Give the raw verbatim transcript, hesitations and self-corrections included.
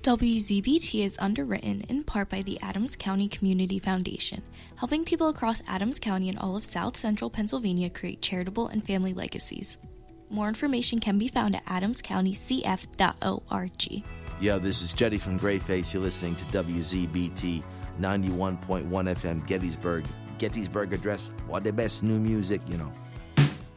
W Z B T is underwritten in part by the Adams County Community Foundation, helping people across Adams County and all of South Central Pennsylvania create charitable and family legacies. More information can be found at adams county c f dot org. Yo, this is Jetty from Greyface. You're listening to W Z B T ninety-one point one F M, Gettysburg. Gettysburg Address, or the best new music, you know.